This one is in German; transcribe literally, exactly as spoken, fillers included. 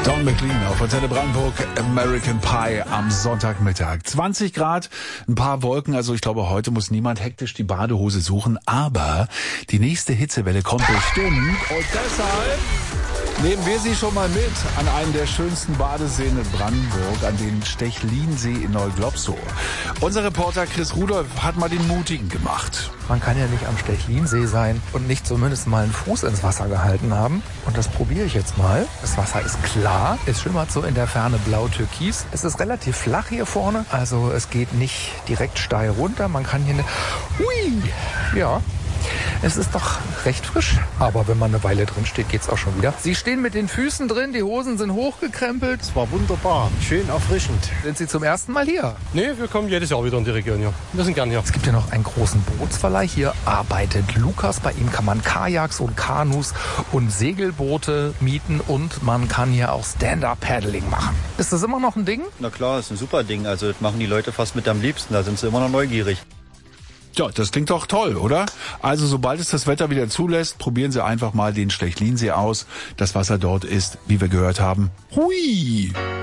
Don McLean auf Antenne Brandenburg, American Pie am Sonntagmittag. zwanzig Grad, ein paar Wolken, also ich glaube, heute muss niemand hektisch die Badehose suchen, aber die nächste Hitzewelle kommt bestimmt und deshalb nehmen wir Sie schon mal mit an einen der schönsten Badeseen in Brandenburg, an den Stechlinsee in Neuglobsow. Unser Reporter Chris Rudolph hat mal den Mutigen gemacht. Man kann ja nicht am Stechlinsee sein und nicht zumindest mal einen Fuß ins Wasser gehalten haben. Und das probiere ich jetzt mal. Das Wasser ist klar, es schimmert so in der Ferne blau-türkis. Es ist relativ flach hier vorne, also es geht nicht direkt steil runter. Man kann hier... Ne Hui! Ja... Es ist doch recht frisch, aber wenn man eine Weile drin steht, geht's auch schon wieder. Sie stehen mit den Füßen drin, die Hosen sind hochgekrempelt. Es war wunderbar, schön erfrischend. Sind Sie zum ersten Mal hier? Nee, wir kommen jedes Jahr wieder in die Region, ja. Wir sind gern hier. Es gibt ja noch einen großen Bootsverleih. Hier arbeitet Lukas. Bei ihm kann man Kajaks und Kanus und Segelboote mieten und man kann hier auch Stand-Up-Paddling machen. Ist das immer noch ein Ding? Na klar, ist ein super Ding. Also das machen die Leute fast mit am liebsten. Da sind sie immer noch neugierig. Ja, das klingt doch toll, oder? Also sobald es das Wetter wieder zulässt, probieren Sie einfach mal den Stechlinsee aus. Das Wasser dort ist, wie wir gehört haben, hui!